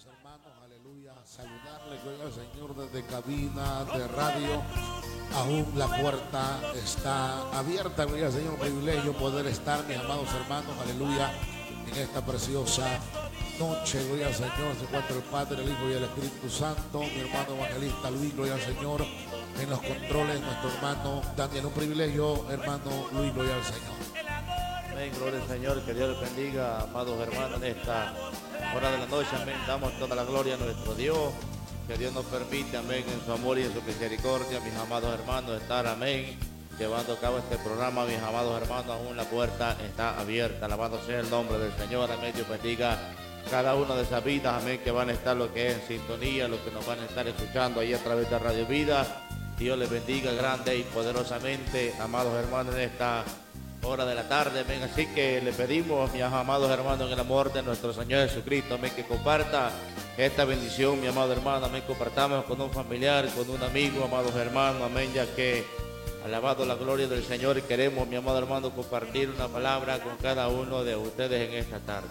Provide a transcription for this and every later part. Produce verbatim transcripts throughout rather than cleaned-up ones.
amados hermanos, aleluya, saludarle, gloria al Señor desde cabina de radio. Aún la puerta está abierta, gloria al Señor, un privilegio poder estar, mis amados hermanos, aleluya, en esta preciosa noche, gloria al Señor. Se encuentra el Padre, el Hijo y el Espíritu Santo, mi hermano evangelista Luis, gloria al Señor, en los controles, nuestro hermano Daniel, un privilegio, hermano Luis, gloria al Señor. Amén, gloria al Señor, que Dios les bendiga, amados hermanos, en esta hora de la noche, amén, damos toda la gloria a nuestro Dios, que Dios nos permite, amén, en su amor y en su misericordia, mis amados hermanos, estar, amén, llevando a cabo este programa, mis amados hermanos, aún la puerta está abierta, alabado sea el nombre del Señor, amén, Dios bendiga cada una de esas vidas, amén, que van a estar lo que es en sintonía, lo que nos van a estar escuchando ahí a través de Radio Vida. Dios les bendiga grande y poderosamente, amados hermanos, en esta hora de la tarde, amén. Así que le pedimos, mis amados hermanos, en el amor de nuestro Señor Jesucristo, amén, que comparta esta bendición, mi amado hermano, amén, compartamos con un familiar, con un amigo, amados hermanos, amén, ya que alabado la gloria del Señor, y queremos, mi amado hermano, compartir una palabra con cada uno de ustedes en esta tarde.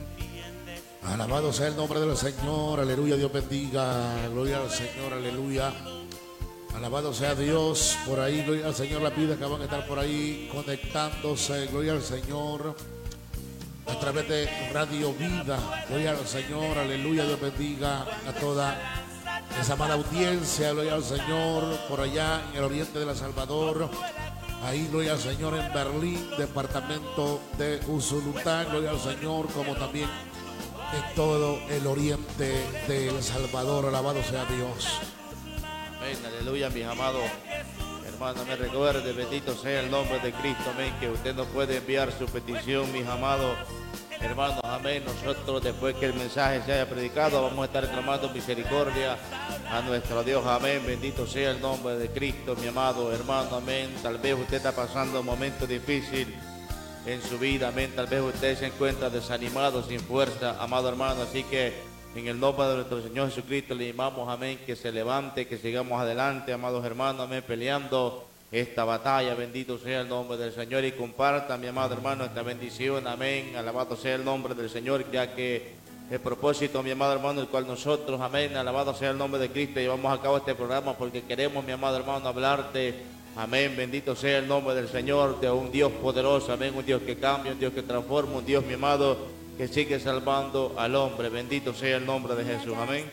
Alabado sea el nombre del Señor, aleluya, Dios bendiga, gloria al Señor, aleluya. Alabado sea Dios, por ahí, gloria al Señor, la vida que van a estar por ahí conectándose, gloria al Señor, a través de Radio Vida, gloria al Señor, aleluya, Dios bendiga a toda esa mala audiencia, gloria al Señor, por allá en el oriente de El Salvador, ahí, gloria al Señor, en Berlín, departamento de Usulután, gloria al Señor, como también en todo el oriente de El Salvador, alabado sea Dios. Amén, aleluya, mis amados hermanos, me recuerde, bendito sea el nombre de Cristo, amén, que usted nos puede enviar su petición, mis amados hermanos, amén. Nosotros, después que el mensaje se haya predicado, vamos a estar clamando misericordia a nuestro Dios, amén, bendito sea el nombre de Cristo, mi amado hermano, amén. Tal vez usted está pasando un momento difícil en su vida, amén, tal vez usted se encuentra desanimado, sin fuerza, amado hermano, así que en el nombre de nuestro Señor Jesucristo le animamos, amén, que se levante, que sigamos adelante, amados hermanos, amén, peleando esta batalla, bendito sea el nombre del Señor, y comparta, mi amado hermano, esta bendición, amén, alabado sea el nombre del Señor, ya que el propósito, mi amado hermano, el cual nosotros, amén, alabado sea el nombre de Cristo, llevamos a cabo este programa porque queremos, mi amado hermano, hablarte, amén, bendito sea el nombre del Señor, de un Dios poderoso, amén, un Dios que cambia, un Dios que transforma, un Dios, mi amado, que sigue salvando al hombre. Bendito sea el nombre de Jesús. Amén.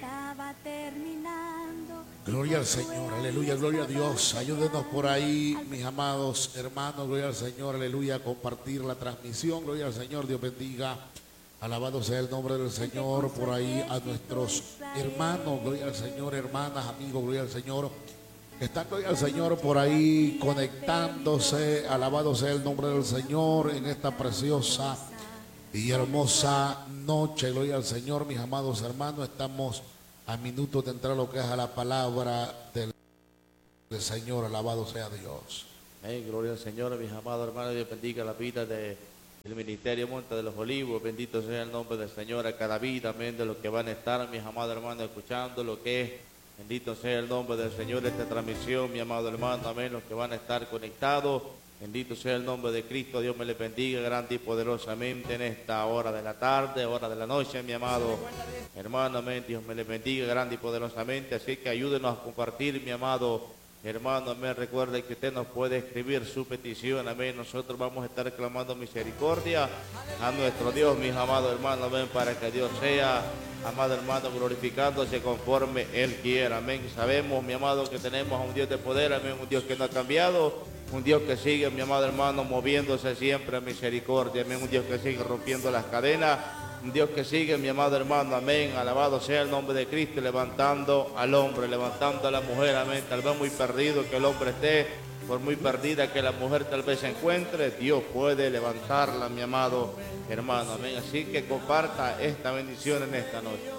Gloria al Señor, aleluya, gloria a Dios. Ayúdenos por ahí, mis amados hermanos, gloria al Señor, aleluya, a compartir la transmisión. Gloria al Señor, Dios bendiga. Alabado sea el nombre del Señor. Por ahí a nuestros hermanos, gloria al Señor, hermanas, amigos, gloria al Señor. Están, gloria al Señor, por ahí conectándose. Alabado sea el nombre del Señor en esta preciosa y hermosa noche, gloria al Señor, mis amados hermanos. Estamos a minutos de entrar a lo que es a la palabra del, del Señor, alabado sea Dios. Amén, gloria al Señor, mis amados hermanos, Dios bendiga la vida de, del Ministerio Monte de los Olivos, bendito sea el nombre del Señor a cada vida, amén, de los que van a estar, mis amados hermanos, escuchando lo que es, bendito sea el nombre del Señor de esta transmisión, mi amado hermano, amén, los que van a estar conectados. Bendito sea el nombre de Cristo, Dios me le bendiga grande y poderosamente en esta hora de la tarde, hora de la noche, mi amado hermano, amén, Dios me le bendiga grande y poderosamente, así que ayúdenos a compartir, mi amado hermano, amén, recuerde que usted nos puede escribir su petición, amén, nosotros vamos a estar clamando misericordia a nuestro Dios, mis amados hermanos, amén, para que Dios sea, amado hermano, glorificándose conforme Él quiera, amén. Sabemos, mi amado, que tenemos a un Dios de poder, amén, un Dios que no ha cambiado, un Dios que sigue, mi amado hermano, moviéndose siempre en misericordia, amén, un Dios que sigue rompiendo las cadenas, un Dios que sigue, mi amado hermano, amén, alabado sea el nombre de Cristo, levantando al hombre, levantando a la mujer, amén, tal vez muy perdido que el hombre esté, por muy perdida que la mujer tal vez se encuentre, Dios puede levantarla, mi amado hermano, amén, así que comparta esta bendición en esta noche.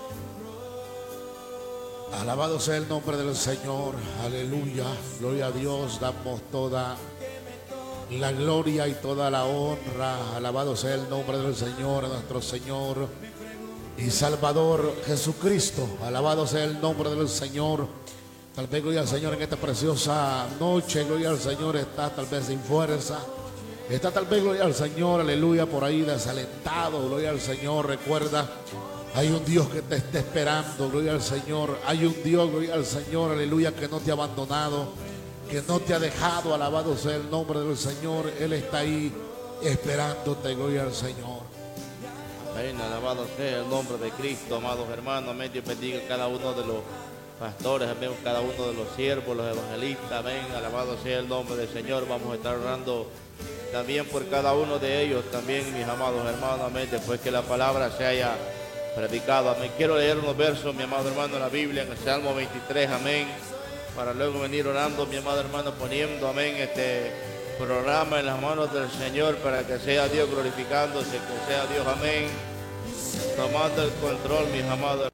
Alabado sea el nombre del Señor, aleluya, gloria a Dios, damos toda la gloria y toda la honra, alabado sea el nombre del Señor, nuestro Señor y Salvador Jesucristo, alabado sea el nombre del Señor. Tal vez, gloria al Señor, en esta preciosa noche, gloria al Señor, está tal vez sin fuerza, está tal vez, gloria al Señor, aleluya, por ahí desalentado, gloria al Señor, recuerda Hay un Dios que te está esperando, gloria al Señor. Hay un Dios, gloria al Señor, aleluya, que no te ha abandonado, que no te ha dejado. Alabado sea el nombre del Señor. Él está ahí esperándote, gloria al Señor. Amén, alabado sea el nombre de Cristo, amados hermanos. Amén, Dios bendiga a cada uno de los pastores, amén, cada uno de los siervos, los evangelistas, amén, alabado sea el nombre del Señor. Vamos a estar orando también por cada uno de ellos, también, mis amados hermanos, amén, después que la palabra se haya predicado, amén. Quiero leer unos versos, mi amado hermano, en la Biblia, en el Salmo veintitrés, amén, para luego venir orando, mi amado hermano, poniendo, amén, este programa en las manos del Señor, para que sea Dios glorificándose, que sea Dios, amén, tomando el control, mis amados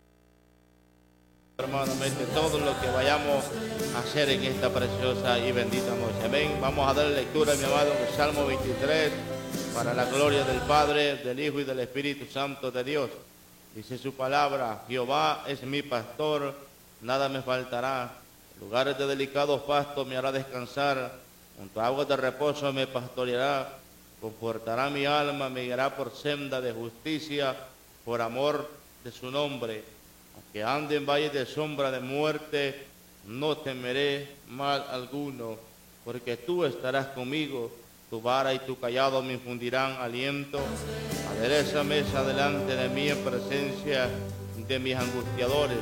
hermanos, amén, de todo lo que vayamos a hacer en esta preciosa y bendita noche, amén. Vamos a darle lectura, mi amado, en el Salmo veintitrés, para la gloria del Padre, del Hijo y del Espíritu Santo de Dios. Dice su palabra: Jehová es mi pastor, nada me faltará. En lugares de delicados pastos me hará descansar, junto a aguas de reposo me pastoreará. Confortará mi alma, me guiará por senda de justicia, por amor de su nombre. Aunque ande en valle de sombra de muerte, no temeré mal alguno, porque tú estarás conmigo. Tu vara y tu cayado me infundirán aliento. Adereza mesa delante de mí en presencia de mis angustiadores.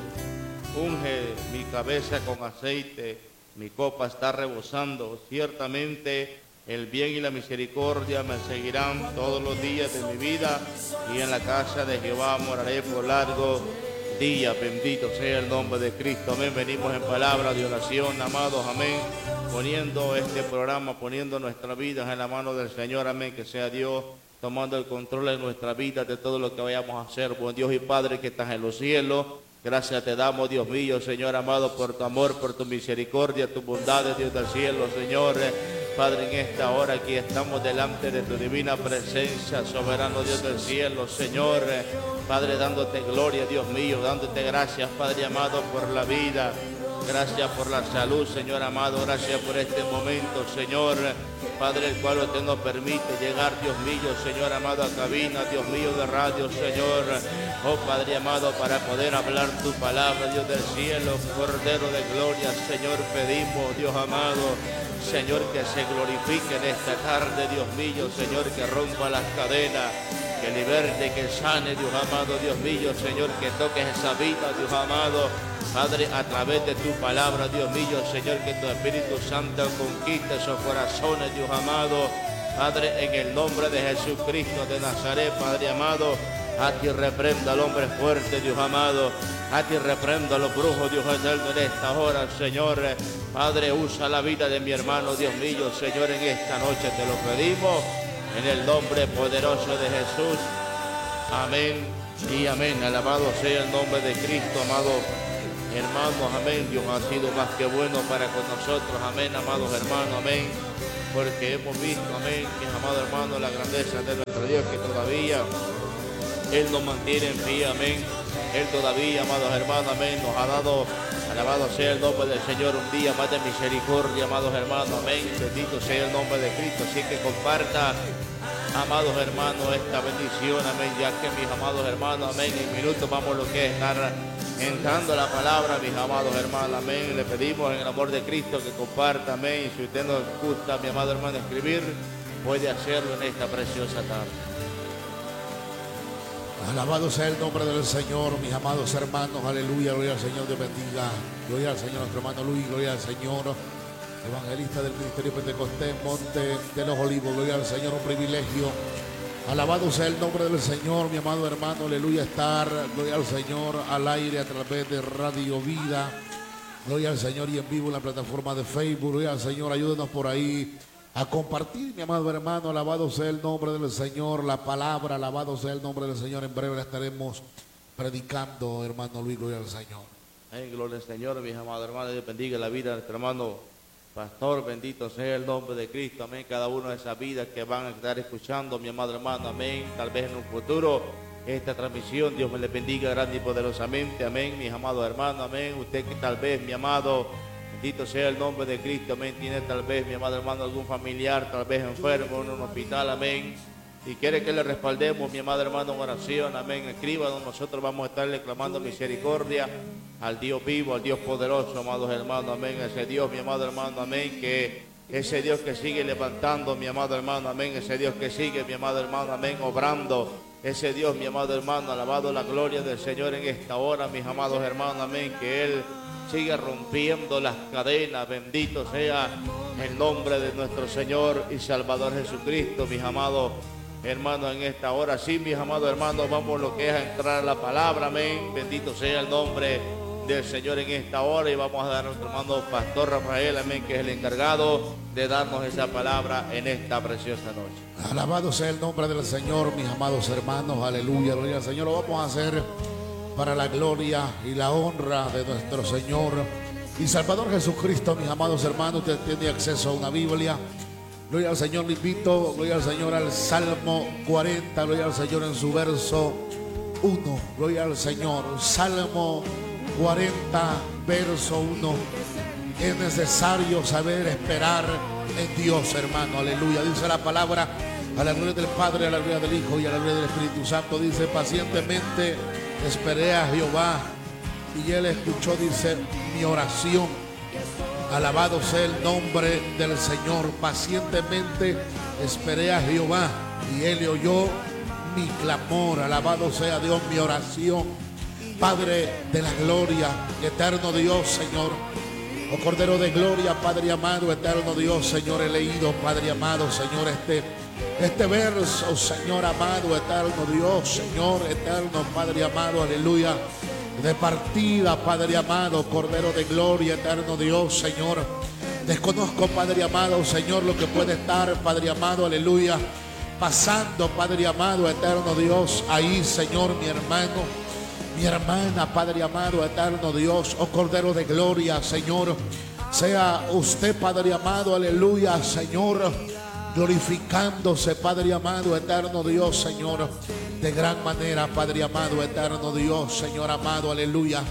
Unge mi cabeza con aceite, mi copa está rebosando. Ciertamente el bien y la misericordia me seguirán todos los días de mi vida, y en la casa de Jehová moraré por largo día. Bendito sea el nombre de Cristo, amén. Venimos en palabra de oración, amados, amén, poniendo este programa, poniendo nuestras vidas en la mano del Señor, amén, que sea Dios tomando el control de nuestra vida, de todo lo que vayamos a hacer. Buen Dios y Padre que estás en los cielos, gracias te damos, Dios mío, Señor amado, por tu amor, por tu misericordia, tu bondad, Dios del cielo, Señor. Padre, en esta hora aquí estamos delante de tu divina presencia, soberano Dios del cielo, Señor. Padre, dándote gloria, Dios mío, dándote gracias, Padre amado, por la vida. Gracias por la salud, Señor amado. Gracias por este momento, Señor. Padre, el cual usted nos permite llegar, Dios mío, Señor amado, a cabina, Dios mío, de radio, Señor. Oh, Padre amado, para poder hablar tu palabra, Dios del cielo, Cordero de gloria, Señor, pedimos, Dios amado, Señor, que se glorifique en esta tarde, Dios mío, Señor, que rompa las cadenas, que liberte, que sane, Dios amado, Dios mío, Señor, que toques esa vida, Dios amado, Padre, a través de tu palabra, Dios mío, Señor, que tu Espíritu Santo conquiste esos corazones, Dios amado, Padre, en el nombre de Jesucristo de Nazaret, Padre amado, a ti reprenda al hombre fuerte, Dios amado, a ti reprenda a los brujos, Dios eterno, en esta hora, Señor. Padre, usa la vida de mi hermano, Dios mío, Señor, en esta noche te lo pedimos, en el nombre poderoso de Jesús. Amén y amén. Alabado sea el nombre de Cristo, amado hermanos, amén. Dios ha sido más que bueno para con nosotros, amén, amados hermanos, amén. Porque hemos visto, amén, mis amados hermanos, la grandeza de nuestro Dios, que todavía Él nos mantiene en pie, amén. Él todavía, amados hermanos, amén, nos ha dado, alabado sea el nombre del Señor, un día más de misericordia, amados hermanos, amén. Bendito sea el nombre de Cristo. Así que comparta, amados hermanos, esta bendición, amén, ya que mis amados hermanos, amén, en minutos vamos lo que es estar entrando la palabra, mis amados hermanos, amén. Le pedimos en el amor de Cristo que comparta, amén. Si usted nos gusta, mi amado hermano, escribir, puede hacerlo en esta preciosa tarde. Alabado sea el nombre del Señor, mis amados hermanos, aleluya, gloria al Señor, Dios bendiga, gloria al Señor, nuestro hermano Luis, gloria al Señor, evangelista del Ministerio Pentecostés, Monte de los Olivos, gloria al Señor, un privilegio. Alabado sea el nombre del Señor, mi amado hermano, aleluya, estar, gloria al Señor, al aire a través de Radio Vida, gloria al Señor, y en vivo en la plataforma de Facebook, gloria al Señor, ayúdenos por ahí a compartir, mi amado hermano, alabado sea el nombre del Señor, la palabra, alabado sea el nombre del Señor. En breve la estaremos predicando, hermano Luis, gloria al Señor. Amén, gloria al Señor, mis amados hermanos. Dios bendiga la vida de nuestro hermano pastor, bendito sea el nombre de Cristo, amén. Cada una de esas vidas que van a estar escuchando, mi amado hermano, amén. Tal vez en un futuro esta transmisión, Dios me le bendiga grande y poderosamente, amén, mis amados hermanos, amén. Usted que tal vez, mi amado, bendito sea el nombre de Cristo, amén, tiene tal vez, mi amado hermano, algún familiar, tal vez enfermo en un hospital, amén. y quiere que le respaldemos, mi amado hermano, en oración, amén, escriba, donde nosotros vamos a estarle clamando misericordia al Dios vivo, al Dios poderoso, amados hermanos, amén, ese Dios, mi amado hermano, amén, que ese Dios que sigue levantando, mi amado hermano, amén, ese Dios que sigue, mi amado hermano, amén, obrando, ese Dios, mi amado hermano, alabado la gloria del Señor en esta hora, mis amados hermanos, amén, que Él siga rompiendo las cadenas, bendito sea el nombre de nuestro Señor y Salvador Jesucristo, mis amados hermanos, en esta hora. Sí, mis amados hermanos, vamos lo que es a entrar a la palabra, amén, bendito sea el nombre del Señor en esta hora, y vamos a dar a nuestro hermano Pastor Rafael, amén, que es el encargado de darnos esa palabra en esta preciosa noche. Alabado sea el nombre del Señor, mis amados hermanos, aleluya, gloria al Señor. Lo vamos a hacer para la gloria y la honra de nuestro Señor y Salvador Jesucristo, mis amados hermanos. Usted tiene acceso a una Biblia. Gloria al Señor, le invito, gloria al Señor, al Salmo cuarenta, gloria al Señor en su verso uno, gloria al Señor, Salmo cuarenta, verso uno. Es necesario saber esperar en Dios, hermano, aleluya. Dice la palabra, a la gloria del Padre, a la gloria del Hijo y a la gloria del Espíritu Santo. Dice, pacientemente esperé a Jehová y Él escuchó, dice, mi oración. Alabado sea el nombre del Señor. Pacientemente esperé a Jehová y Él le oyó mi clamor. Alabado sea Dios, mi oración. Padre de la gloria, eterno Dios, Señor. Oh Cordero de gloria, Padre amado, eterno Dios, Señor, he leído, Padre amado, Señor, este, este verso, Señor amado, eterno Dios, Señor, eterno Padre amado, aleluya. De partida, Padre amado, Cordero de gloria, eterno Dios, Señor. Desconozco, Padre amado, Señor, lo que puede estar, Padre amado, aleluya, pasando, Padre amado, eterno Dios, ahí, Señor, mi hermano, mi hermana, Padre amado, eterno Dios, oh Cordero de gloria, Señor, sea usted, Padre amado, aleluya, Señor, glorificándose, Padre amado, eterno Dios, Señor, de gran manera, Padre amado, eterno Dios, Señor amado, aleluya.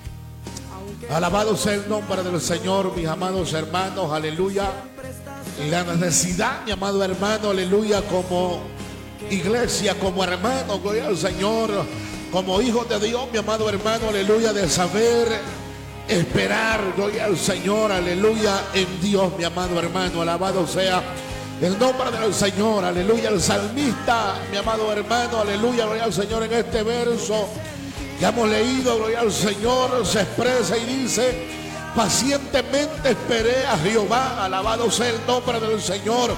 Alabado sea el nombre del Señor, mis amados hermanos, aleluya. La necesidad, mi amado hermano, aleluya, como iglesia, como hermano, gloria al Señor, como hijos de Dios, mi amado hermano, aleluya, de saber esperar, gloria al Señor, aleluya, en Dios, mi amado hermano, alabado sea el nombre del Señor, aleluya. El salmista, mi amado hermano, aleluya, gloria al Señor, en este verso que hemos leído, gloria al Señor, se expresa y dice, pacientemente esperé a Jehová, alabado sea el nombre del Señor,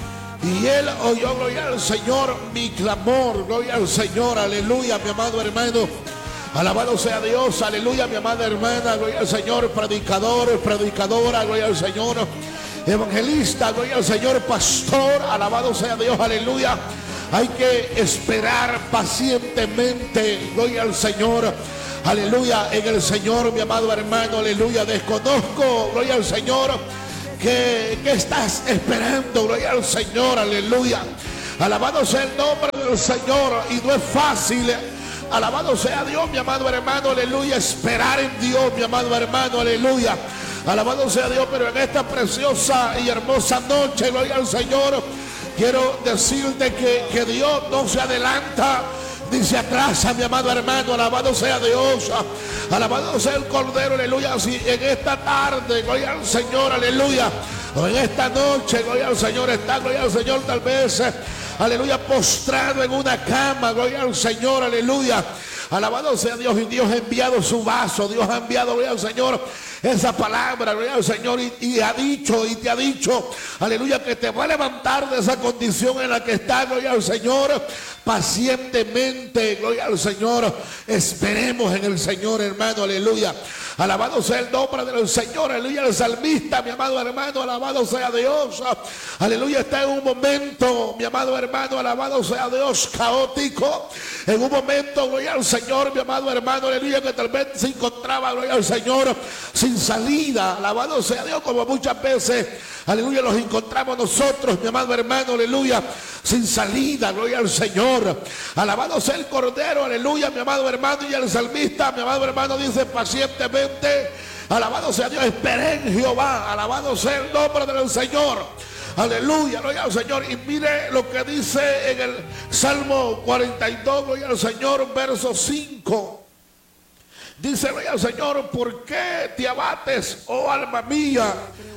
y Él oyó, gloria al Señor, mi clamor, gloria al Señor, aleluya, mi amado hermano, alabado sea Dios, aleluya, mi amada hermana, gloria al Señor, predicador, predicadora, gloria al Señor, evangelista, gloria al Señor, pastor, alabado sea Dios, aleluya. Hay que esperar pacientemente, gloria al Señor, aleluya, en el Señor, mi amado hermano, aleluya. Desconozco, gloria al Señor, que, que estás esperando, gloria al Señor, aleluya. Alabado sea el nombre del Señor, y no es fácil. Alabado sea Dios, mi amado hermano, aleluya, esperar en Dios, mi amado hermano, aleluya. Alabado sea Dios, pero en esta preciosa y hermosa noche, gloria al Señor, quiero decirte que, que Dios no se adelanta ni se atrasa, mi amado hermano, alabado sea Dios, alabado sea el Cordero, aleluya. Si en esta tarde, gloria al Señor, aleluya, o en esta noche, gloria al Señor, está, gloria al Señor, tal vez, aleluya, postrado en una cama, gloria al Señor, aleluya. Alabado sea Dios, y Dios ha enviado su vaso, Dios ha enviado, gloria al Señor, esa palabra, gloria al Señor, y, y ha dicho, y te ha dicho, aleluya, que te va a levantar de esa condición en la que está, gloria al Señor, pacientemente, gloria al Señor, esperemos en el Señor, hermano, aleluya. Alabado sea el nombre del Señor, aleluya. El salmista, mi amado hermano, alabado sea Dios, aleluya, está en un momento, mi amado hermano, alabado sea Dios, caótico, en un momento, gloria al Señor, mi amado hermano, aleluya, que tal vez se encontraba, gloria al Señor, sin salida, alabado sea Dios, como muchas veces, aleluya, los encontramos nosotros, mi amado hermano, aleluya, sin salida, gloria al Señor, alabado sea el Cordero, aleluya, mi amado hermano. Y el salmista, mi amado hermano, dice pacientemente, alabado sea Dios, esperé en Jehová, alabado sea el nombre del Señor, Aleluya, gloria al Señor. Y mire lo que dice en el Salmo cuarenta y dos, gloria al Señor, verso cinco. Dice, gloria al Señor, ¿por qué te abates, oh alma mía,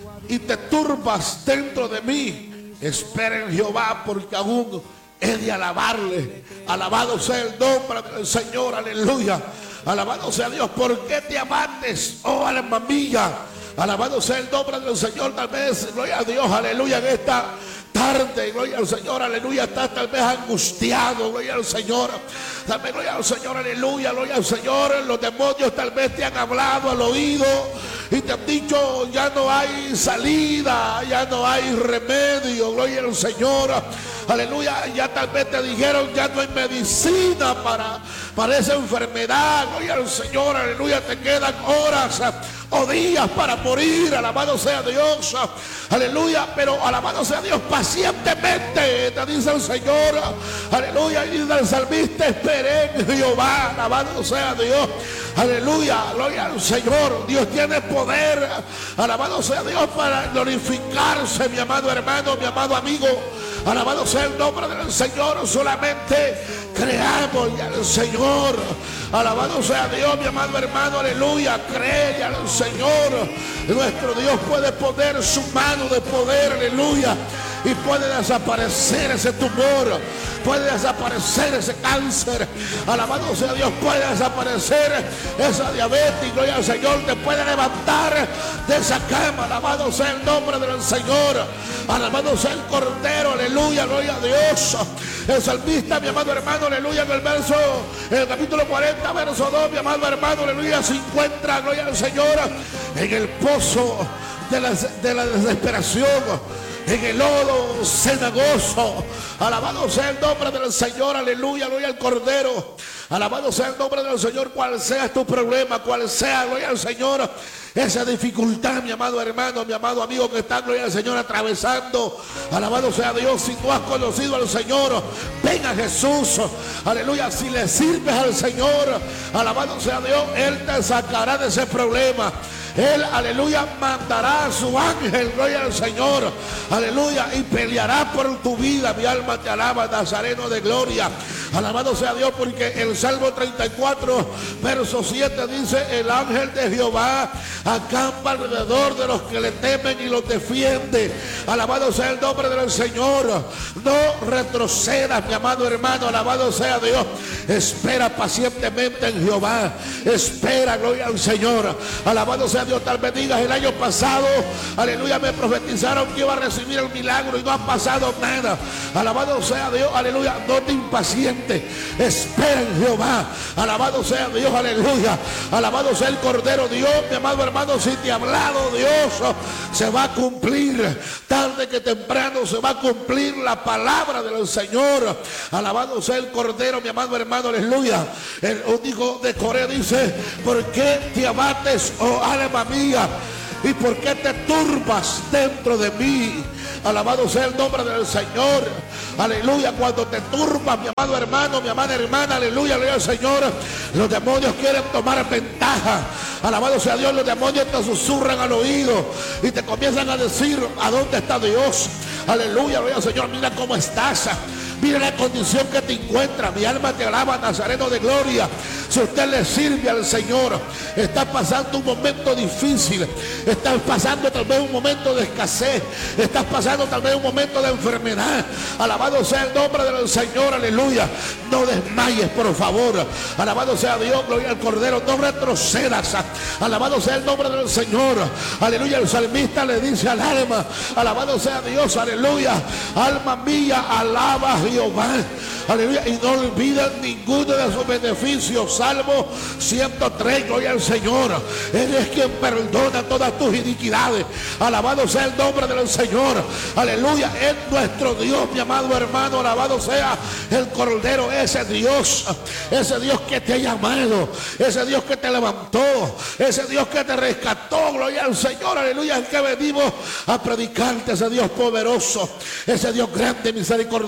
y te turbas dentro de mí? Espera en Jehová, porque aún he de alabarle. Alabado sea el nombre del Señor, aleluya. Alabado sea Dios. ¿Por qué te abates, oh alma mía? Alabado sea el nombre del Señor. Tal vez, gloria a Dios, aleluya, en esta tarde, gloria al Señor, aleluya, estás tal vez angustiado, gloria al Señor. También, gloria al Señor, aleluya, gloria al Señor. Los demonios tal vez te han hablado al oído y te han dicho, ya no hay salida, ya no hay remedio, gloria al Señor, aleluya. Ya tal vez te dijeron, ya no hay medicina para, para esa enfermedad, gloria al Señor, aleluya. Te quedan horas o días para morir, alabado sea Dios, aleluya. Pero alabado sea Dios, pacientemente te dice el Señor, aleluya. Y dice el salmista, esperé en Jehová, alabado sea Dios, aleluya, gloria al Señor. Dios tiene poder, alabado sea Dios, para glorificarse, mi amado hermano, mi amado amigo. Alabado sea el nombre del Señor. Solamente creamos y al Señor. Alabado sea Dios, mi amado hermano, aleluya. Cree al Señor. Nuestro Dios puede poner su mano de poder, aleluya, y puede desaparecer ese tumor, puede desaparecer ese cáncer, alabado sea Dios, puede desaparecer esa diabetes, gloria al Señor. Te puede levantar de esa cama, alabado sea el nombre del Señor, alabado sea el Cordero, aleluya, gloria a Dios. El salmista, mi amado hermano, aleluya, en el verso, en el capítulo cuarenta, verso dos, mi amado hermano, aleluya, se encuentra, gloria al Señor, en el pozo de la, de la desesperación, en el lodo cenagoso. Alabado sea el nombre del Señor, aleluya, gloria al Cordero. Alabado sea el nombre del Señor. Cual sea tu problema, cual sea, gloria al Señor, esa dificultad, mi amado hermano, mi amado amigo que está, gloria al Señor, atravesando, alabado sea Dios. Si tú has conocido al Señor, ven a Jesús, aleluya. Si le sirves al Señor, alabado sea Dios, Él te sacará de ese problema. Él, aleluya, mandará a su ángel, gloria al Señor, aleluya, y peleará por tu vida. Mi alma te alaba, Nazareno de gloria. Alabado sea Dios, porque el Salmo treinta y cuatro, verso siete dice, el ángel de Jehová acampa alrededor de los que le temen y los defiende. Alabado sea el nombre del Señor. No retrocedas, mi amado hermano, alabado sea Dios. Espera pacientemente en Jehová. Espera, gloria al Señor. Alabado sea Dios. Tal vez digas, el año pasado, aleluya, me profetizaron que iba a recibir el milagro y no ha pasado nada. Alabado sea Dios, aleluya. No te impacientes. Espera en Jehová. Alabado sea Dios, aleluya. Alabado sea el Cordero. Dios, mi amado hermano, si te ha hablado Dios, se va a cumplir. Tarde que temprano se va a cumplir la palabra del Señor. Alabado sea el Cordero, mi amado hermano, aleluya. El único de Corea dice, ¿por qué te abates, oh alma mía? ¿Y por qué te turbas dentro de mí? Alabado sea el nombre del Señor, aleluya. Cuando te turbas, mi amado hermano, mi amada hermana, aleluya, aleluya al Señor, los demonios quieren tomar ventaja. Alabado sea Dios. Los demonios te susurran al oído y te comienzan a decir, ¿a dónde está Dios? Aleluya, aleluya al Señor. Mira cómo estás, mira la condición que te encuentras. Mi alma te alaba, Nazareno de gloria. Si usted le sirve al Señor, está pasando un momento difícil, estás pasando tal vez un momento de escasez, estás pasando tal vez un momento de enfermedad, alabado sea el nombre del Señor, aleluya. No desmayes, por favor. Alabado sea Dios, gloria al Cordero. No retrocedas. Alabado sea el nombre del Señor, aleluya. El salmista le dice al alma, alabado sea Dios, aleluya, alma mía, alaba a Jehová, aleluya, y no olviden ninguno de sus beneficios. Salmo ciento tres, gloria al Señor. Él es quien perdona todas tus iniquidades. Alabado sea el nombre del Señor, aleluya. Es nuestro Dios, mi amado hermano, alabado sea el Cordero. Ese Dios, ese Dios que te ha llamado, ese Dios que te levantó, ese Dios que te rescató, gloria al Señor, aleluya. Es que venimos a predicarte, ese Dios poderoso, ese Dios grande, misericordioso, aleluya.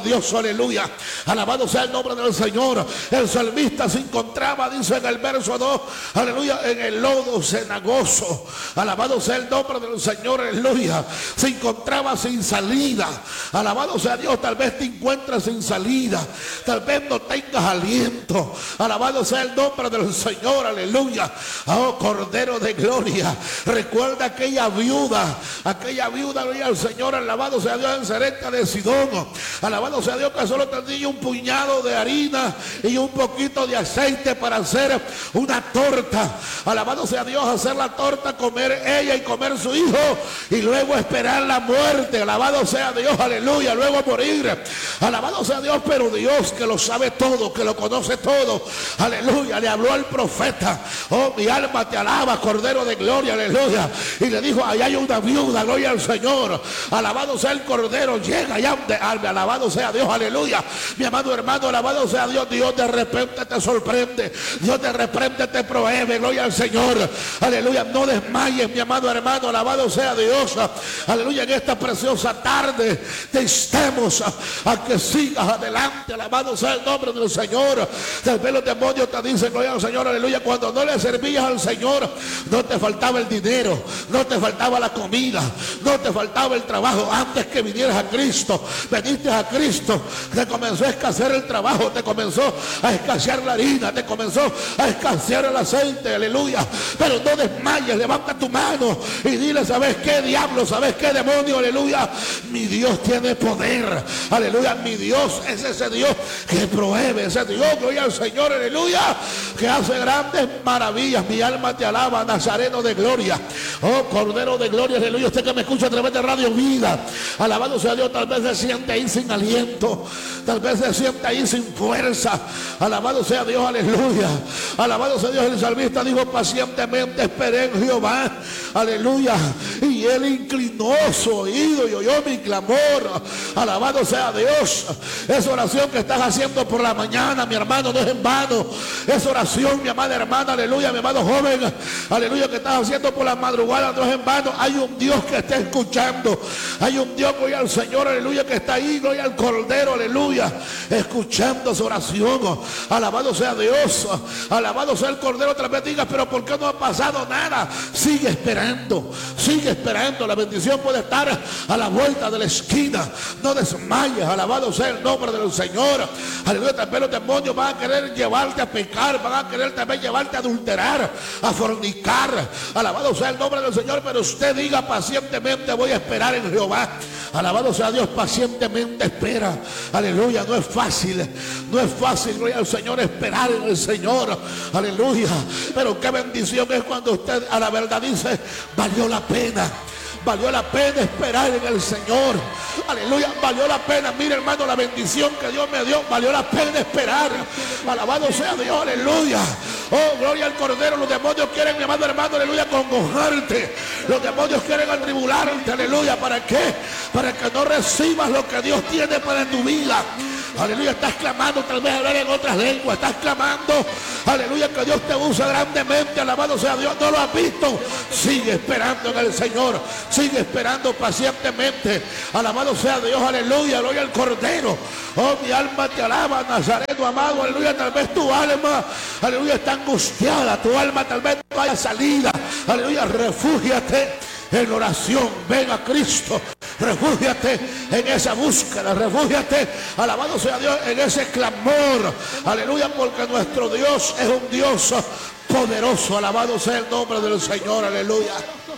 aleluya. Alabado sea el nombre del Señor. El salmista se encontraba, dice en el verso dos, aleluya, en el lodo cenagoso. Alabado sea el nombre del Señor, aleluya. Se encontraba sin salida. Alabado sea Dios. Tal vez te encuentres sin salida, tal vez no tengas aliento. Alabado sea el nombre del Señor, aleluya. Oh, Cordero de gloria, recuerda aquella viuda, aquella viuda, gloria al Señor, alabado sea Dios, en Sarepta de Sidón. Alabado sea Dios, que solo tenía un puñado de harina y un poquito de aceite para hacer una torta. Alabado sea Dios, hacer la torta, comer ella y comer su hijo, y luego esperar la muerte. Alabado sea Dios, aleluya, luego morir. Alabado sea Dios, pero Dios, que lo sabe todo, que lo conoce todo, aleluya, le habló al profeta. Oh, mi alma te alaba, Cordero de gloria, aleluya. Y le dijo, allá hay una viuda, gloria al Señor. Alabado sea el Cordero, llega allá donde, alabado sea Dios, aleluya. Mi amado hermano, alabado sea Dios. Dios de repente te sorprende, Dios de repente te prohíbe, gloria al Señor, aleluya. No desmayes, mi amado hermano, alabado sea Dios, aleluya. En esta preciosa tarde te instamos a, a que sigas adelante, alabado sea el nombre del Señor. Tal vez los demonios te dicen, gloria al Señor, aleluya, cuando no le servías al Señor, no te faltaba el dinero, no te faltaba la comida, no te faltaba el trabajo. Antes que vinieras a Cristo, veniste a Cristo, te comenzó a escasear el trabajo, te comenzó a escasear la harina, te comenzó a escasear el aceite, aleluya. Pero no desmayes, levanta tu mano y dile, ¿sabes qué, diablo? ¿Sabes qué, demonio? Aleluya, mi Dios tiene poder, aleluya. Mi Dios es ese Dios que provee, ese Dios, gloria al Señor, aleluya, que hace grandes maravillas. Mi alma te alaba, Nazareno de gloria, oh Cordero de gloria, aleluya. Usted que me escucha a través de Radio Vida, alabado sea Dios, tal vez se siente ahí sin aliento, tal vez se siente ahí sin fuerza, alabado sea Dios, aleluya. Alabado sea Dios. El salmista dijo, pacientemente esperé en Jehová, aleluya, y él inclinó su oído y oyó mi clamor. Alabado sea Dios. Esa oración que estás haciendo por la mañana, mi hermano, no es en vano. Esa oración, mi amada hermana, aleluya, mi amado joven, aleluya, que estás haciendo por la madrugada, no es en vano. Hay un Dios que está escuchando, hay un Dios, gloria al Señor, aleluya, que está ahí, gloria al Cordero, aleluya, escuchando su oración. Alabado sea Dios, alabado sea el Cordero. Otra vez digas, pero ¿por qué no ha pasado nada? Sigue esperando, sigue esperando. La bendición puede estar a la vuelta de la esquina. No desmayes, alabado sea el nombre del Señor, aleluya. También los demonios van a querer llevarte a pecar, van a querer también llevarte a adulterar, a fornicar, alabado sea el nombre del Señor. Pero usted diga, pacientemente voy a esperar en Jehová. Alabado sea Dios, pacientemente espera, aleluya. No es fácil, no es fácil, gloria al Señor, esperar en el Señor, aleluya. Pero qué bendición es cuando usted a la verdad dice, valió la pena, valió la pena esperar en el Señor, aleluya, valió la pena. Mire, hermano, la bendición que Dios me dio, valió la pena esperar, alabado sea Dios, aleluya. Oh, gloria al Cordero. Los demonios quieren, mi amado hermano, aleluya, congojarte. Los demonios quieren atribularte, aleluya. ¿Para qué? Para que no recibas lo que Dios tiene para tu vida. Aleluya, estás clamando, tal vez hablar en otras lenguas, estás clamando, aleluya, que Dios te usa grandemente, alabado sea Dios. No lo has visto, sigue esperando en el Señor, sigue esperando pacientemente, alabado sea Dios, aleluya, gloria al Cordero. Oh, mi alma te alaba, Nazareno amado, aleluya. Tal vez tu alma, aleluya, está angustiada, tu alma tal vez no haya salida, aleluya. Refúgiate en oración, ven a Cristo, refúgiate en esa búsqueda, refúgiate, alabado sea Dios, en ese clamor, aleluya, porque nuestro Dios es un Dios poderoso, alabado sea el nombre del Señor, aleluya.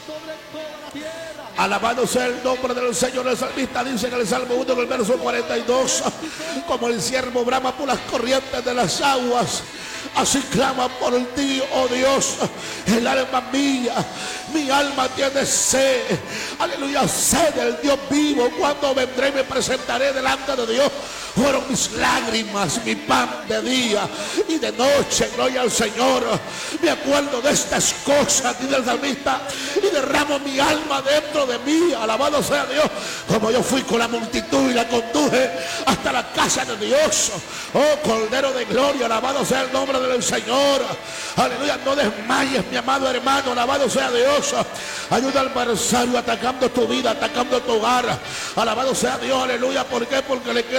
Alabado sea el nombre del Señor. El salmista dice en el Salmo uno, en el verso cuarenta y dos, como el siervo brama por las corrientes de las aguas, así clama por ti, oh Dios, el alma mía. Mi alma tiene sed, aleluya, sed del Dios vivo. Cuando vendré y me presentaré delante de Dios. Fueron mis lágrimas, mi pan de día y de noche, gloria al Señor. Me acuerdo de estas cosas, dice el salmista, y derramo mi alma dentro de mí, alabado sea Dios. Como yo fui con la multitud y la conduje hasta la casa de Dios. Oh, Cordero de gloria, alabado sea el nombre del Señor, aleluya. No desmayes, mi amado hermano, alabado sea Dios. Ayuda al adversario atacando tu vida, atacando tu hogar, alabado sea Dios, aleluya. ¿Por qué? Porque le queda poco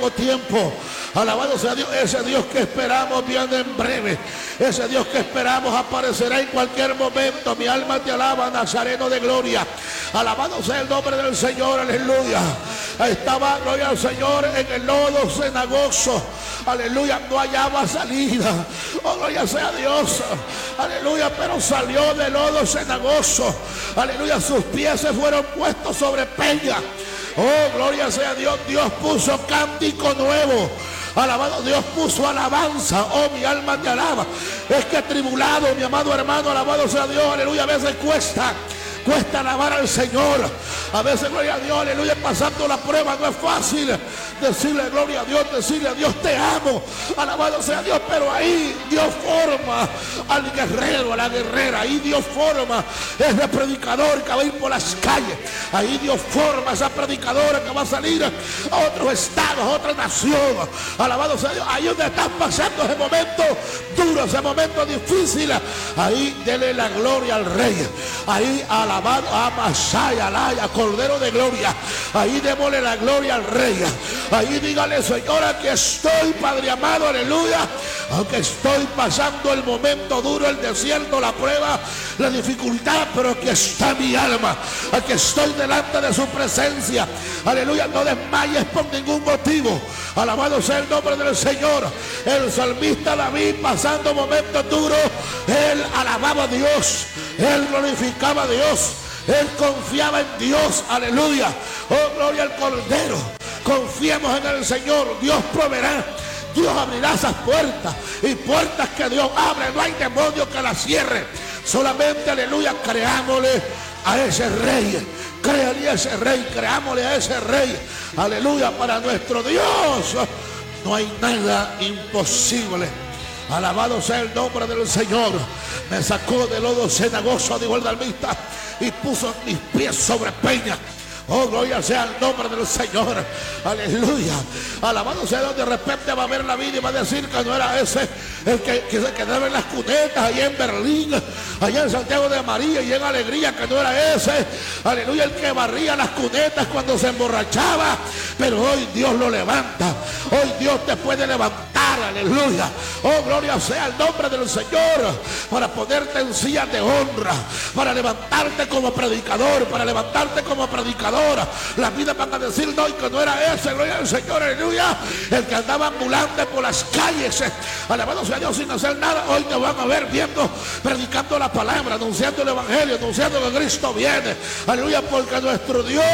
poco tiempo. Alabado sea Dios. Ese Dios que esperamos viene en breve. Ese Dios que esperamos aparecerá en cualquier momento. Mi alma te alaba, Nazareno de gloria. Alabado sea el nombre del Señor, aleluya. Estaba, gloria al Señor, en el lodo cenagoso. Aleluya, no hallaba salida. Oh, gloria sea Dios. Aleluya, pero salió del lodo cenagoso. Aleluya, sus pies se fueron puestos sobre peña. Oh, gloria sea Dios. Dios puso cántico nuevo. Alabado, Dios puso alabanza. Oh, mi alma te alaba. Es que tribulado, mi amado hermano, alabado sea Dios. Aleluya, a veces cuesta. Cuesta alabar al Señor. A veces, gloria a Dios, aleluya, pasando la prueba no es fácil decirle gloria a Dios, decirle a Dios te amo, alabado sea Dios. Pero ahí Dios forma al guerrero, a la guerrera. Ahí Dios forma ese predicador que va a ir por las calles. Ahí Dios forma esa predicadora que va a salir a otros estados, a otra nación. Alabado sea Dios. Ahí donde están pasando ese momento duro, ese momento difícil, ahí dele la gloria al Rey. Ahí a alabado a Masaya, Alaya, Cordero de Gloria. Ahí démosle la gloria al Rey. Ahí dígale, Señor, aquí estoy, Padre amado, aleluya. Aunque estoy pasando el momento duro, el desierto, la prueba, la dificultad, pero aquí está mi alma. Aquí estoy delante de su presencia. Aleluya, no desmayes por ningún motivo. Alabado sea el nombre del Señor. El salmista David, pasando momentos duros, él alababa a Dios. Él glorificaba a Dios. Él confiaba en Dios. Aleluya. Oh, gloria al Cordero. Confiemos en el Señor. Dios proveerá. Dios abrirá esas puertas. Y puertas que Dios abre, no hay demonio que las cierre. Solamente, aleluya, creámosle a ese Rey. Créale a ese Rey. Creámosle a ese Rey. Aleluya. Para nuestro Dios no hay nada imposible. Alabado sea el nombre del Señor. Me sacó del lodo cenagoso, dijo el salmista, y puso mis pies sobre peña. Oh, gloria sea el nombre del Señor. Aleluya. Alabado sea Dios. De repente va a ver la vida y va a decir que no era ese el que, que se quedaba en las cunetas allá en Berlín, allá en Santiago de María, y en Alegría, que no era ese, aleluya, el que barría las cunetas cuando se emborrachaba. Pero hoy Dios lo levanta. Hoy Dios te puede levantar. Aleluya. Oh, gloria sea el nombre del Señor, para ponerte en sillas de honra, para levantarte como predicador, para levantarte como predicador. La vida van a decir no, y que no era ese, gloria al Señor, aleluya, el que andaba ambulante por las calles, alabado sea Dios, sin hacer nada. Hoy te van a ver viendo, predicando la palabra, anunciando el evangelio, anunciando que Cristo viene, aleluya, porque nuestro Dios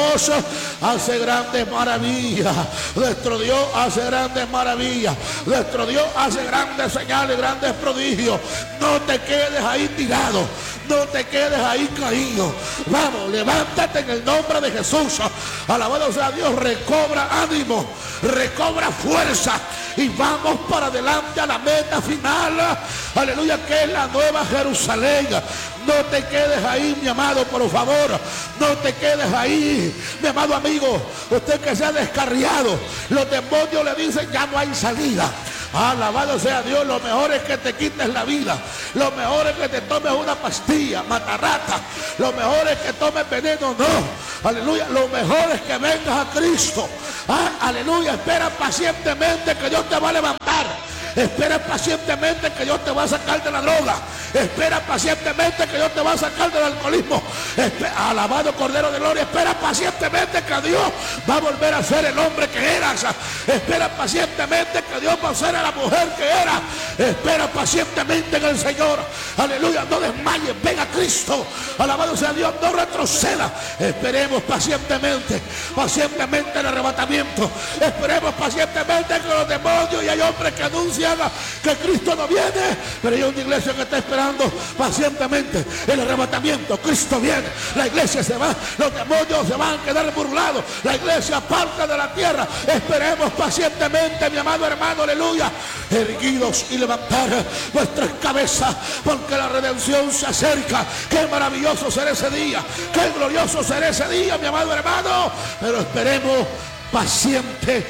hace grandes maravillas. Nuestro Dios hace grandes maravillas. Nuestro Dios hace grandes señales, grandes prodigios. No te quedes ahí tirado. No te quedes ahí caído. Vamos, levántate en el nombre de Jesús. Alabado sea Dios. Recobra ánimo, recobra fuerza, y vamos para adelante a la meta final. Aleluya, que es la nueva Jerusalén. No te quedes ahí, mi amado, por favor. No te quedes ahí, mi amado amigo. Usted que se ha descarriado, los demonios le dicen ya no hay salida. Alabado sea Dios. Lo mejor es que te quites la vida. Lo mejor es que te tomes una pastilla, matarrata. Lo mejor es que tomes veneno. No, aleluya. Lo mejor es que vengas a Cristo. Ah, aleluya. Espera pacientemente que Dios te va a levantar. Espera pacientemente que Dios te va a sacar de la droga. Espera pacientemente que Dios te va a sacar del alcoholismo. Espera, alabado Cordero de Gloria. Espera pacientemente que Dios va a volver a ser el hombre que eras. Espera pacientemente que Dios va a ser la mujer que era. Espera pacientemente en el Señor. Aleluya. No desmayes. Ven a Cristo. Alabado sea Dios. No retroceda. Esperemos pacientemente. Pacientemente el arrebatamiento. Esperemos pacientemente que los demonios, y hay hombres que anuncian que Cristo no viene, pero hay una iglesia que está esperando pacientemente el arrebatamiento. Cristo viene, la iglesia se va, los demonios se van a quedar burlados, la iglesia parte de la tierra. Esperemos pacientemente, mi amado hermano, aleluya, erguidos y levantar vuestras cabezas, porque la redención se acerca. Qué maravilloso será ese día, qué glorioso será ese día, mi amado hermano, pero esperemos pacientemente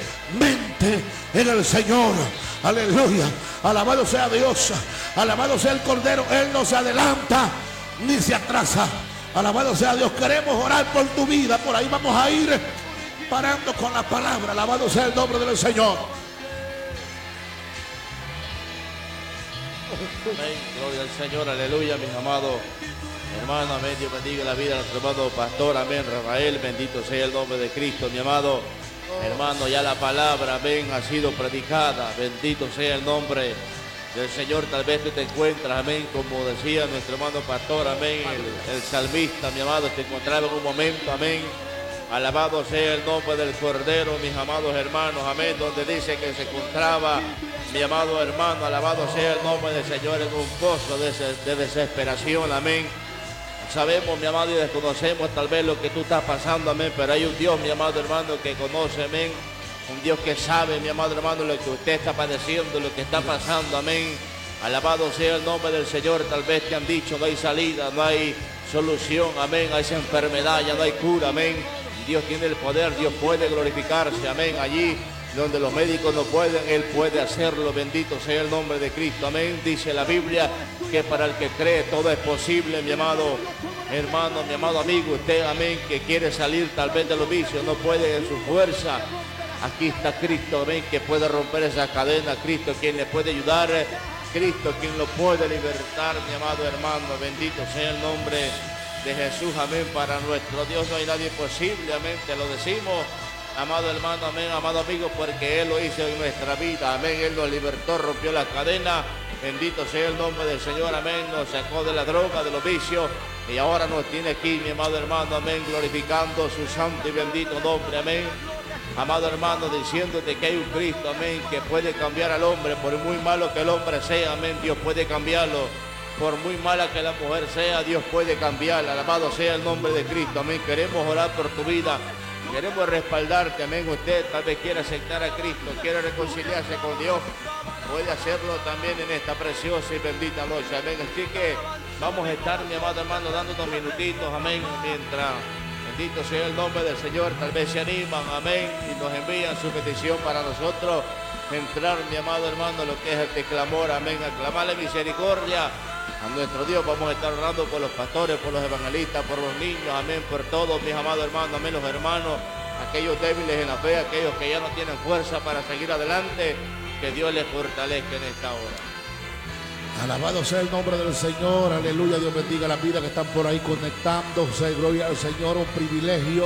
en el Señor. Aleluya. Alabado sea Dios. Alabado sea el Cordero. Él no se adelanta ni se atrasa. Alabado sea Dios. Queremos orar por tu vida. Por ahí vamos a ir. preparando con la palabra. Alabado sea el nombre del Señor. Amén, gloria al Señor, aleluya, mis amados hermanos, amén. Dios bendiga la vida de nuestro hermano pastor, amén, Rafael, bendito sea el nombre de Cristo, mi amado hermano. Ya la palabra, amén, ha sido predicada, bendito sea el nombre del Señor. Tal vez tú te encuentras, amén, como decía nuestro hermano pastor, amén, el, el salmista, mi amado, te encontraba en un momento, amén. Alabado sea el nombre del Cordero, mis amados hermanos, amén, donde dice que se encontraba, mi amado hermano, alabado sea el nombre del Señor, en un pozo de, de desesperación, amén. Sabemos, mi amado, y desconocemos tal vez lo que tú estás pasando, amén, pero hay un Dios, mi amado hermano, que conoce, amén, un Dios que sabe, mi amado hermano, lo que usted está padeciendo, lo que está pasando, amén. Alabado sea el nombre del Señor. Tal vez te han dicho, no hay salida, no hay solución, amén, a esa enfermedad, ya no hay cura, amén. Dios tiene el poder, Dios puede glorificarse, amén. Allí donde los médicos no pueden, Él puede hacerlo, bendito sea el nombre de Cristo, amén. Dice la Biblia que para el que cree todo es posible, mi amado hermano, mi amado amigo, usted, amén, que quiere salir tal vez de los vicios, no puede en su fuerza. Aquí está Cristo, amén, que puede romper esa cadena, Cristo quien le puede ayudar, Cristo quien lo puede libertar, mi amado hermano, bendito sea el nombre de Jesús, amén. Para nuestro Dios no hay nadie posible, amén, te lo decimos, amado hermano, amén, amado amigo, porque Él lo hizo en nuestra vida, amén. Él nos libertó, rompió la cadena, bendito sea el nombre del Señor, amén. Nos sacó de la droga, de los vicios, y ahora nos tiene aquí, mi amado hermano, amén, glorificando su santo y bendito nombre, amén. Amado hermano, diciéndote que hay un Cristo, amén, que puede cambiar al hombre, por muy malo que el hombre sea, amén, Dios puede cambiarlo. Por muy mala que la mujer sea, Dios puede cambiarla. Alabado sea el nombre de Cristo, amén. Queremos orar por tu vida, queremos respaldarte, amén. Usted tal vez quiere aceptar a Cristo, quiere reconciliarse con Dios, puede hacerlo también en esta preciosa y bendita noche, amén. Así que vamos a estar, mi amado hermano, dando unos minutitos, amén, mientras, bendito sea el nombre del Señor, tal vez se animan, amén, y nos envían su petición para nosotros entrar, mi amado hermano, lo que es este clamor, amén, a clamarle misericordia a nuestro Dios. Vamos a estar orando por los pastores, por los evangelistas, por los niños, amén, por todos, mis amados hermanos, amén, los hermanos, aquellos débiles en la fe, aquellos que ya no tienen fuerza para seguir adelante, que Dios les fortalezca en esta hora. Alabado sea el nombre del Señor, aleluya. Dios bendiga la vida que están por ahí conectándose, gloria al Señor. Un privilegio,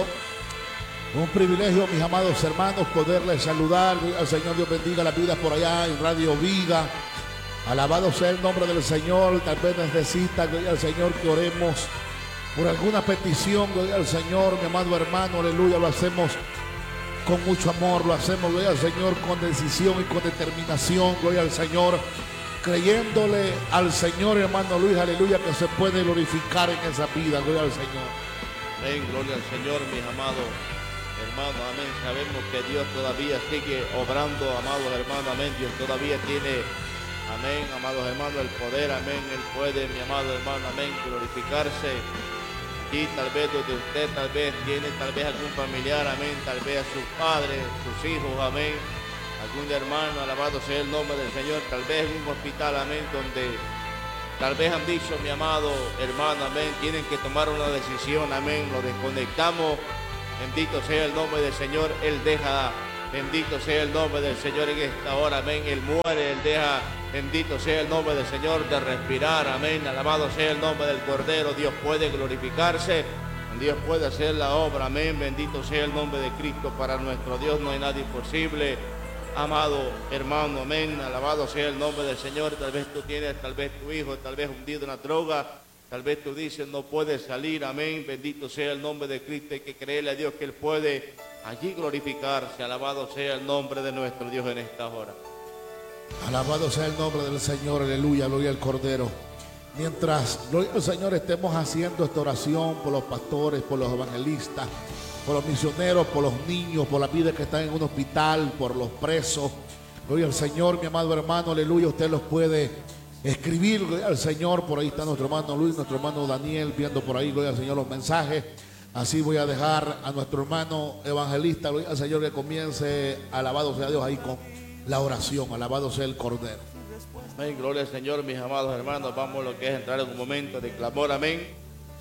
un privilegio, mis amados hermanos, poderles saludar, gloria al Señor. Dios bendiga la vida por allá en Radio Vida. Alabado sea el nombre del Señor. Tal vez necesita, gloria al Señor, que oremos por alguna petición, gloria al Señor, mi amado hermano, aleluya. Lo hacemos con mucho amor, lo hacemos, gloria al Señor, con decisión y con determinación, gloria al Señor, creyéndole al Señor, hermano Luis, aleluya, que se puede glorificar en esa vida, gloria al Señor. Amén, gloria al Señor, mis amados hermanos, amén. Sabemos que Dios todavía sigue obrando, amados hermanos, amén. Dios todavía tiene, amén, amados hermanos, el poder, amén. Él puede, mi amado hermano, amén, glorificarse. Y tal vez donde usted tal vez tiene tal vez algún familiar, amén, tal vez a sus padres, sus hijos, amén, algún hermano, alabado sea el nombre del Señor, tal vez en un hospital, amén, donde tal vez han dicho, mi amado hermano, amén, tienen que tomar una decisión, amén, lo desconectamos, bendito sea el nombre del Señor. Él deja, bendito sea el nombre del Señor en esta hora, amén. Él muere, Él deja, bendito sea el nombre del Señor, de respirar, amén. Alabado sea el nombre del Cordero. Dios puede glorificarse, Dios puede hacer la obra, amén. Bendito sea el nombre de Cristo. Para nuestro Dios no hay nada imposible, amado hermano, amén. Alabado sea el nombre del Señor. Tal vez tú tienes, tal vez tu hijo, tal vez hundido en la droga, tal vez tú dices no puedes salir, amén. Bendito sea el nombre de Cristo. Hay que creerle a Dios que Él puede allí glorificarse. Alabado sea el nombre de nuestro Dios en esta hora. Alabado sea el nombre del Señor, aleluya, gloria al Cordero. Mientras, gloria al Señor, estemos haciendo esta oración por los pastores, por los evangelistas, por los misioneros, por los niños, por la vida que están en un hospital, por los presos, gloria al Señor, mi amado hermano, aleluya. Usted los puede escribir, gloria al Señor. Por ahí está nuestro hermano Luis, nuestro hermano Daniel, viendo por ahí, gloria al Señor, los mensajes. Así voy a dejar a nuestro hermano evangelista, gloria al Señor, que comience, alabado sea Dios, ahí con la oración. Alabado sea el Cordero. Amén, gloria al Señor, mis amados hermanos. Vamos a lo que es entrar en un momento de clamor, amén.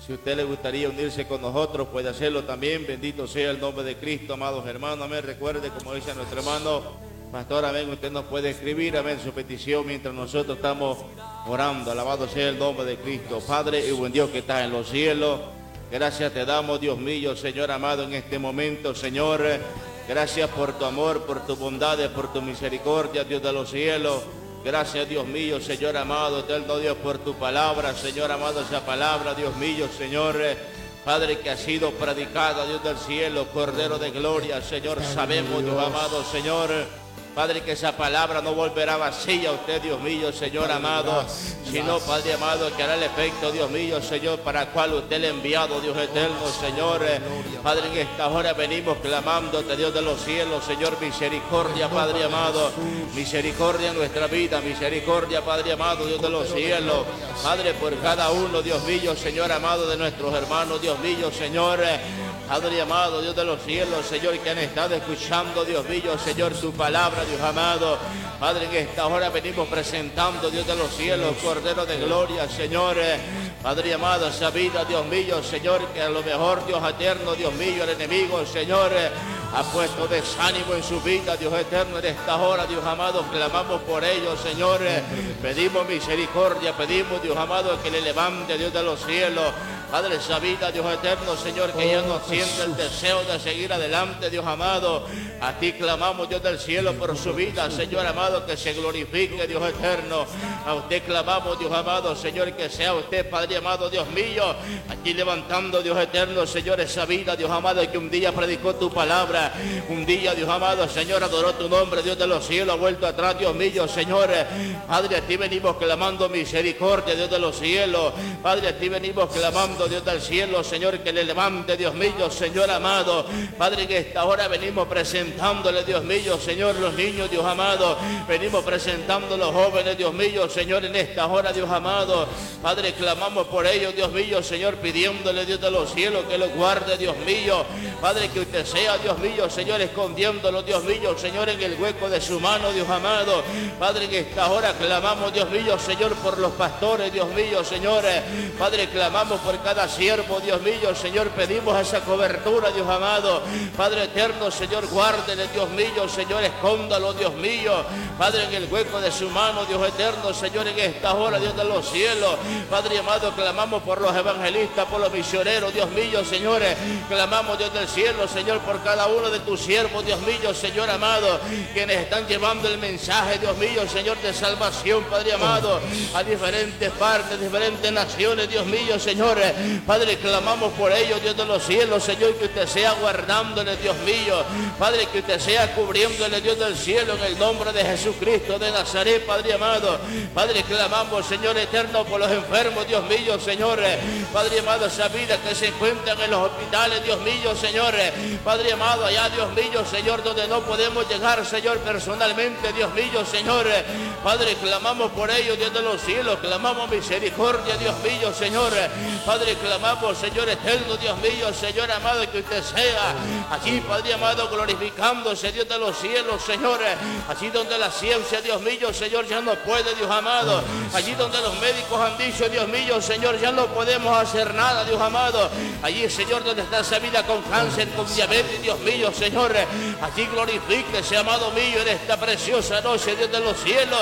Si a usted le gustaría unirse con nosotros, puede hacerlo también. Bendito sea el nombre de Cristo, amados hermanos. Amén. Recuerde, como dice nuestro hermano pastor, amén, usted nos puede escribir, amén, su petición mientras nosotros estamos orando. Alabado sea el nombre de Cristo. Padre y buen Dios que está en los cielos, gracias te damos, Dios mío, Señor amado, en este momento, Señor. Gracias por tu amor, por tu bondad, por tu misericordia, Dios de los cielos. Gracias, Dios mío, Señor amado, eterno Dios, por tu palabra, Señor amado, esa palabra, Dios mío, Señor, Padre, que ha sido predicada, Dios del cielo, Cordero de gloria, Señor, sabemos, Dios amado, Señor, Padre, que esa palabra no volverá vacía a usted, Dios mío, Señor amado, sino, Padre amado, que hará el efecto, Dios mío, Señor, para el cual usted le ha enviado, Dios eterno, Señor. Padre, en esta hora venimos clamándote, Dios de los cielos, Señor, misericordia, Padre amado, misericordia en nuestra vida, misericordia, Padre amado, Dios de los cielos, Padre, por cada uno, Dios mío, Señor amado, de nuestros hermanos, Dios mío, Señor. Padre amado, Dios de los cielos, Señor, que han estado escuchando, Dios mío, Señor, tu palabra, Dios amado. Padre, en esta hora venimos presentando, Dios de los cielos, Cordero de gloria, Señor. Padre amado, esa vida, Dios mío, Señor, que a lo mejor, Dios eterno, Dios mío, el enemigo, Señor, ha puesto desánimo en su vida, Dios eterno, en esta hora, Dios amado, clamamos por ellos, Señor. Pedimos misericordia, pedimos, Dios amado, que le levante, Dios de los cielos. Padre, esa vida, Dios eterno, Señor, que ya no siente el deseo de seguir adelante, Dios amado. A ti clamamos, Dios del cielo, por su vida, Señor amado, que se glorifique, Dios eterno. A usted clamamos, Dios amado, Señor, que sea usted, Padre amado, Dios mío, aquí levantando, Dios eterno, Señor, esa vida, Dios amado, que un día predicó tu palabra, un día, Dios amado, Señor, adoró tu nombre, Dios de los cielos, ha vuelto atrás, Dios mío, Señor. Padre, a ti venimos clamando misericordia, Dios de los cielos. Padre, a ti venimos clamando, Dios del cielo, Señor, que le levante, Dios mío, Señor amado. Padre, en esta hora venimos presentándole, Dios mío, Señor, los niños, Dios amado. Venimos presentando los jóvenes, Dios mío, Señor, en esta hora, Dios amado. Padre, clamamos por ellos, Dios mío, Señor, pidiéndole, Dios de los cielos, que los guarde, Dios mío. Padre, que usted sea, Dios mío, Señor, escondiéndolo, Dios mío, Señor, en el hueco de su mano, Dios amado. Padre, en esta hora clamamos, Dios mío, Señor, por los pastores, Dios mío, Señor. Padre, clamamos por cada siervo, Dios mío, Señor, pedimos esa cobertura, Dios amado. Padre eterno, Señor, guárdele, Dios mío, Señor, escóndalo, Dios mío. Padre, en el hueco de su mano, Dios eterno, Señor, en esta hora, Dios de los cielos. Padre amado, clamamos por los evangelistas, por los misioneros, Dios mío, señores. Clamamos, Dios del cielo, Señor, por cada uno de tus siervos, Dios mío, Señor amado, quienes están llevando el mensaje, Dios mío, Señor, de salvación, Padre amado, a diferentes partes, diferentes naciones, Dios mío, Señor. Padre, clamamos por ellos, Dios de los cielos, Señor, que usted sea guardándole, Dios mío. Padre, que usted sea cubriéndole, Dios del cielo, en el nombre de Jesucristo de Nazaret, Padre amado. Padre, clamamos, Señor eterno, por los enfermos, Dios mío, Señor. Padre amado, esa vida que se encuentran en los hospitales, Dios mío, Señor. Padre amado, allá, Dios mío, Señor, donde no podemos llegar, Señor, personalmente, Dios mío, Señor. Padre, clamamos por ellos, Dios de los cielos. Clamamos misericordia, Dios mío, Señor. Padre, clamamos, Señor eterno, Dios mío, Señor amado, que usted sea allí, Padre amado, glorificándose, Dios de los cielos, Señor. Allí donde la ciencia, Dios mío, Señor, ya no puede, Dios amado. Allí donde los médicos han dicho, Dios mío, Señor, ya no podemos hacer nada, Dios amado. Allí, Señor, donde está esa vida con cáncer, con diabetes, Dios mío, Señor. Allí glorifíquese, amado mío, en esta preciosa noche, Dios de los cielos.